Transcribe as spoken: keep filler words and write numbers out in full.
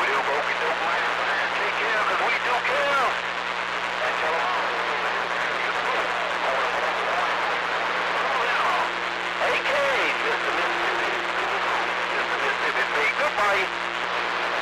Take care, because we do care. And tell them all. A K, Mister Mississippi. Mister Mississippi, say goodbye.